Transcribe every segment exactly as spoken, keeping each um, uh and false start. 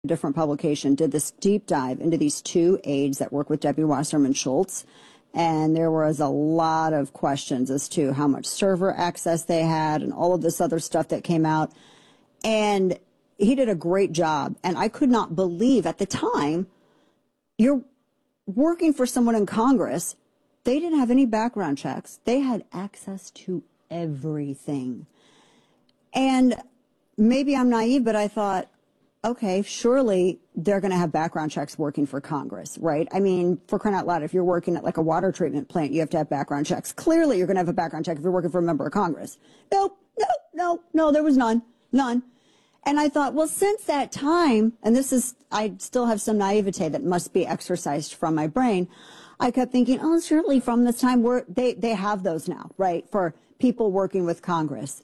different publication did this deep dive into these two aides that work with Debbie Wasserman Schultz. And there was a lot of questions as to how much server access they had and all of this other stuff that came out. And he did a great job. And I could not believe at the time, you're working for someone in Congress. They didn't have any background checks. They had access to everything. And maybe I'm naive, but I thought, okay, surely they're going to have background checks working for Congress, right? I mean, for crying out loud, if you're working at like a water treatment plant, you have to have background checks. Clearly, you're going to have a background check if you're working for a member of Congress. No, no, no, no, there was none, none. And I thought, well, since that time, and this is, I still have some naivete that must be exercised from my brain. I kept thinking, oh, surely from this time, we're, they, they have those now, right, for people working with Congress.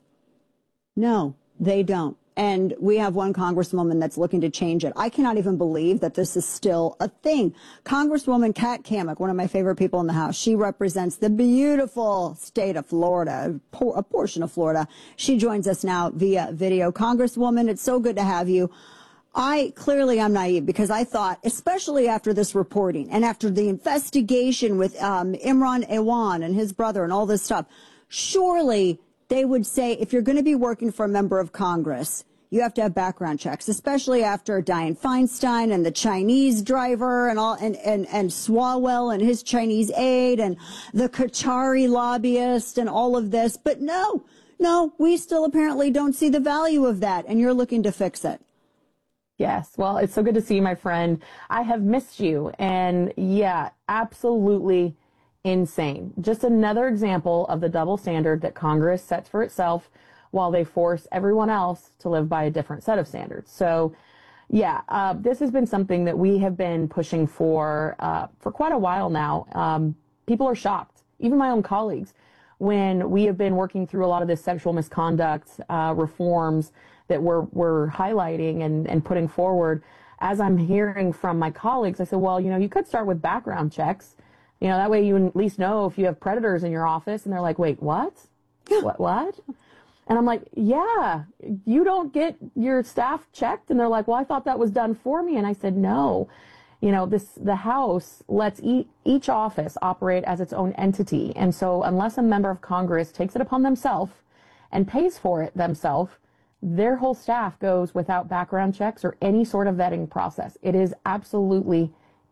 No, they don't. And we have one congresswoman that's looking to change it. I cannot even believe that this is still a thing. Congresswoman Kat Cammack, one of my favorite people in the House, she represents the beautiful state of Florida, a portion of Florida. She joins us now via video. Congresswoman, it's so good to have you. I clearly am naive because I thought, especially after this reporting and after the investigation with um, Imran Awan and his brother and all this stuff, surely they would say, if you're going to be working for a member of Congress, you have to have background checks, especially after Dianne Feinstein and the Chinese driver and all, and, and, and Swalwell and his Chinese aide and the Qatari lobbyist and all of this. But no, no, we still apparently don't see the value of that. And you're looking to fix it. Yes. Well, it's so good to see you, my friend. I have missed you. And yeah, absolutely insane. Just another example of the double standard that Congress sets for itself while they force everyone else to live by a different set of standards. So, yeah, uh, this has been something that we have been pushing for uh, for quite a while now. Um, people are shocked, even my own colleagues, when we have been working through a lot of this sexual misconduct uh, reforms that we're, we're highlighting and, and putting forward. As I'm hearing from my colleagues, I said, well, you know, you could start with background checks. You know, that way you at least know if you have predators in your office. And they're like, wait, what? what, what? And I'm like, yeah, you don't get your staff checked. And they're like, well, I thought that was done for me. And I said, no, you know, this, the House lets e each office operate as its own entity. And so unless a member of Congress takes it upon themselves and pays for it themselves, their whole staff goes without background checks or any sort of vetting process. It is absolutely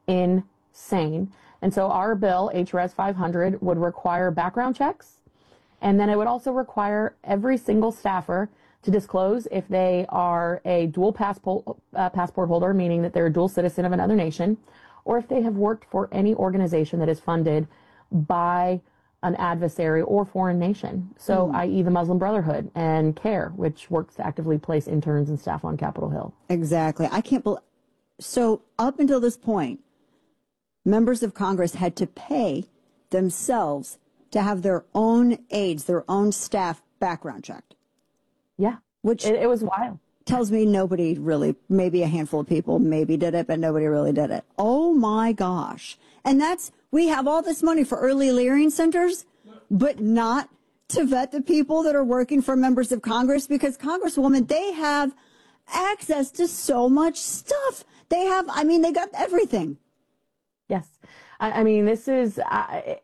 insane. And so our bill, H R S five hundred, would require background checks. And then it would also require every single staffer to disclose if they are a dual passport, uh, passport holder, meaning that they're a dual citizen of another nation, or if they have worked for any organization that is funded by an adversary or foreign nation. So, mm. that is the Muslim Brotherhood and CARE, which works to actively place interns and staff on Capitol Hill. Exactly. I can't believe. So up until this point, members of Congress had to pay themselves to have their own aides, their own staff background checked. Yeah, which it, it was wild. Tells me nobody really, maybe a handful of people maybe did it, but nobody really did it. Oh my gosh. And that's, we have all this money for early learning centers, but not to vet the people that are working for members of Congress, because Congresswoman, they have access to so much stuff. They have, I mean, they got everything. Yes. I, I mean, this is, I,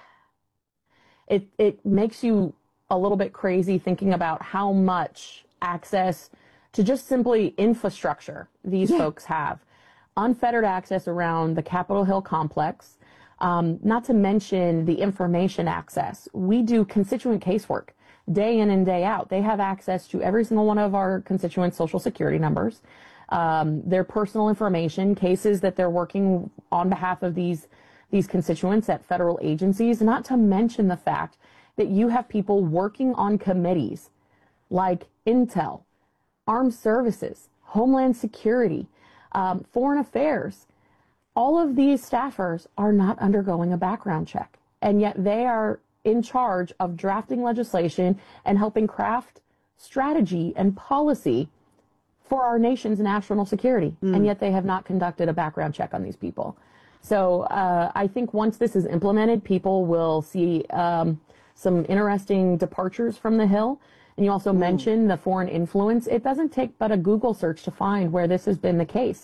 it, it makes you a little bit crazy thinking about how much access to just simply infrastructure these yeah. folks have. Unfettered access around the Capitol Hill complex, um, not to mention the information access. We do constituent casework day in and day out. They have access to every single one of our constituents' social security numbers, um, their personal information, cases that they're working on behalf of these, these constituents at federal agencies, not to mention the fact that you have people working on committees like Intel, Armed Services, Homeland Security, um, Foreign Affairs. All of these staffers are not undergoing a background check, and yet they are in charge of drafting legislation and helping craft strategy and policy for our nation's national security, mm. and yet they have not conducted a background check on these people. So uh, I think once this is implemented, people will see um, some interesting departures from the Hill, And you also mentioned the foreign influence. It doesn't take but a Google search to find where this has been the case.